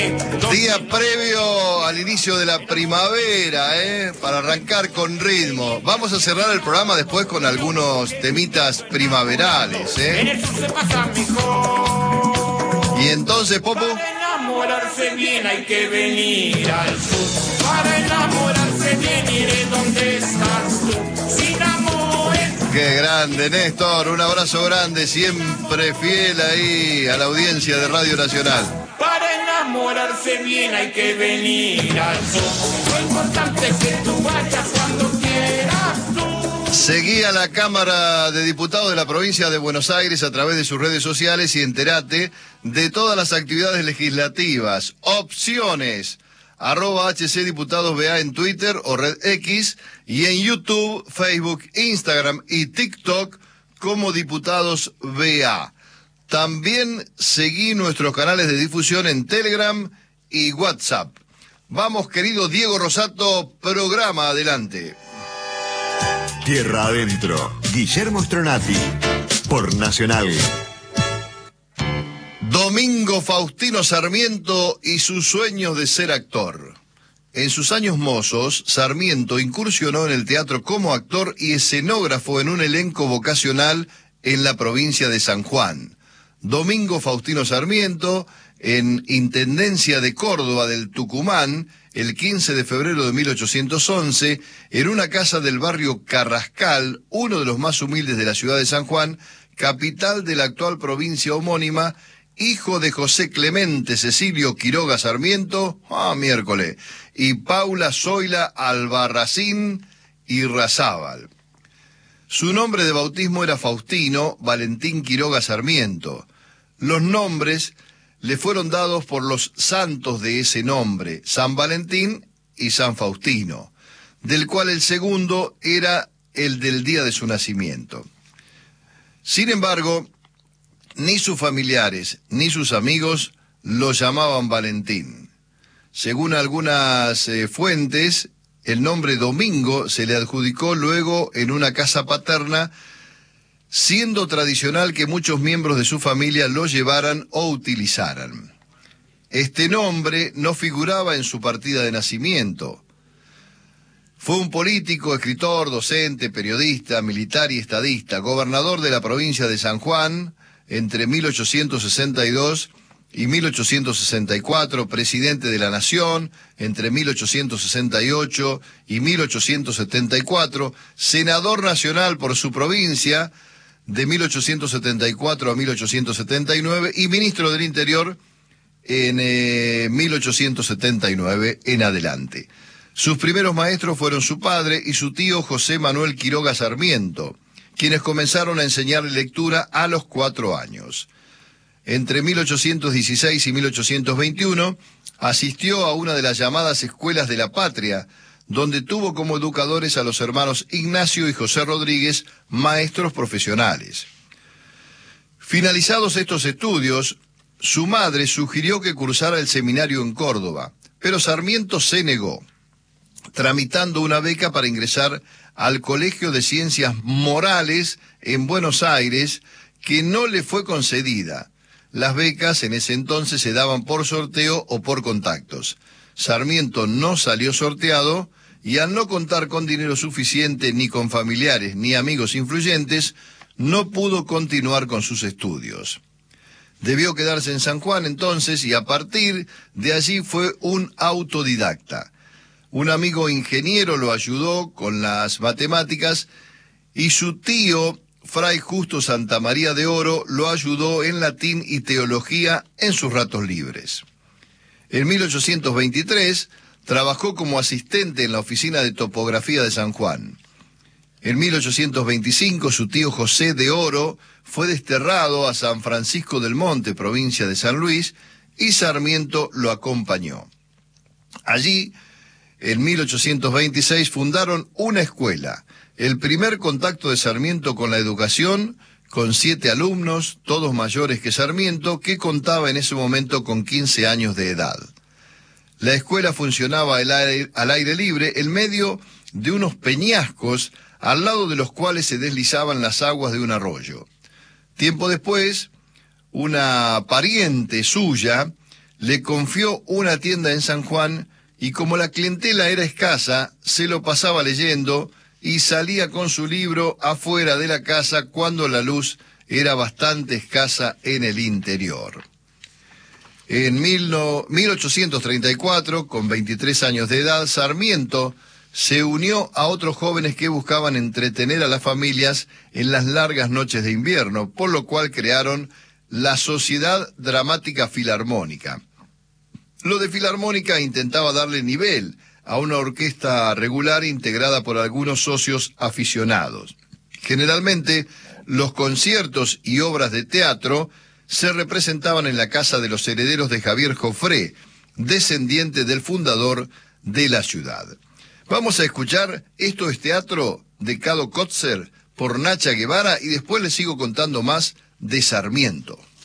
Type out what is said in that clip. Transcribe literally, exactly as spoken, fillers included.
Día previo al inicio de la primavera, ¿eh? Para arrancar con ritmo. Vamos a cerrar el programa después con algunos temitas primaverales, ¿eh? Y entonces, Popo. Para enamorarse bien hay que venir al sur. Para enamorarse bien iré donde estás tú. Sin amores. Qué grande, Néstor. Un abrazo grande, siempre fiel ahí a la audiencia de Radio Nacional. Para enamorarse bien hay que venir al sur. Lo importante es que tú vayas cuando quieras tú. Seguí a la Cámara de Diputados de la provincia de Buenos Aires a través de sus redes sociales y entérate de todas las actividades legislativas. Opciones, arroba H C Diputados B A en Twitter o Red X y en YouTube, Facebook, Instagram y TikTok como Diputados B A. También seguí nuestros canales de difusión en Telegram y WhatsApp. Vamos, querido Diego Rosato, programa adelante. Tierra Adentro, Guillermo Stronati, por Nacional. Domingo Faustino Sarmiento y sus sueños de ser actor. En sus años mozos, Sarmiento incursionó en el teatro como actor y escenógrafo en un elenco vocacional en la provincia de San Juan. Domingo Faustino Sarmiento, en Intendencia de Córdoba del Tucumán, el quince de febrero de mil ochocientos once, en una casa del barrio Carrascal, uno de los más humildes de la ciudad de San Juan, capital de la actual provincia homónima, hijo de José Clemente Cecilio Quiroga Sarmiento, ah, miércoles, y Paula Zoila Albarracín y Razábal. Su nombre de bautismo era Faustino Valentín Quiroga Sarmiento. Los nombres le fueron dados por los santos de ese nombre, San Valentín y San Faustino, del cual el segundo era el del día de su nacimiento. Sin embargo, ni sus familiares ni sus amigos lo llamaban Valentín. Según algunas eh, fuentes, el nombre Domingo se le adjudicó luego en una casa paterna, siendo tradicional que muchos miembros de su familia lo llevaran o utilizaran. Este nombre no figuraba en su partida de nacimiento. Fue un político, escritor, docente, periodista, militar y estadista, gobernador de la provincia de San Juan entre mil ochocientos sesenta y dos y mil ochocientos sesenta y cuatro, presidente de la Nación entre mil ochocientos sesenta y ocho y mil ochocientos setenta y cuatro, senador nacional por su provincia de mil ochocientos setenta y cuatro a mil ochocientos setenta y nueve y ministro del Interior en eh, mil ochocientos setenta y nueve en adelante. Sus primeros maestros fueron su padre y su tío José Manuel Quiroga Sarmiento, quienes comenzaron a enseñarle lectura a los cuatro años. Entre mil ochocientos dieciséis y mil ochocientos veintiuno asistió a una de las llamadas Escuelas de la Patria, donde tuvo como educadores a los hermanos Ignacio y José Rodríguez, maestros profesionales. Finalizados estos estudios, su madre sugirió que cursara el seminario en Córdoba, pero Sarmiento se negó, tramitando una beca para ingresar al Colegio de Ciencias Morales en Buenos Aires, que no le fue concedida. Las becas en ese entonces se daban por sorteo o por contactos. Sarmiento no salió sorteado y al no contar con dinero suficiente ni con familiares ni amigos influyentes, no pudo continuar con sus estudios. Debió quedarse en San Juan entonces y a partir de allí fue un autodidacta. Un amigo ingeniero lo ayudó con las matemáticas y su tío, Fray Justo Santamaría de Oro, lo ayudó en latín y teología en sus ratos libres. En mil ochocientos veintitrés trabajó como asistente en la oficina de topografía de San Juan. En mil ochocientos veinticinco su tío José de Oro fue desterrado a San Francisco del Monte, provincia de San Luis, y Sarmiento lo acompañó. Allí, en mil ochocientos veintiséis fundaron una escuela, el primer contacto de Sarmiento con la educación, con siete alumnos, todos mayores que Sarmiento, que contaba en ese momento con quince años de edad. La escuela funcionaba al aire, al aire libre en medio de unos peñascos al lado de los cuales se deslizaban las aguas de un arroyo. Tiempo después, una pariente suya le confió una tienda en San Juan y como la clientela era escasa, se lo pasaba leyendo y salía con su libro afuera de la casa cuando la luz era bastante escasa en el interior. En mil ochocientos treinta y cuatro, con veintitrés años de edad, Sarmiento se unió a otros jóvenes que buscaban entretener a las familias en las largas noches de invierno, por lo cual crearon la Sociedad Dramática Filarmónica. Lo de filarmónica intentaba darle nivel a una orquesta regular integrada por algunos socios aficionados. Generalmente, los conciertos y obras de teatro se representaban en la casa de los herederos de Javier Jofré, descendiente del fundador de la ciudad. Vamos a escuchar Esto es Teatro de Cado Kotzer por Nacha Guevara y después les sigo contando más de Sarmiento.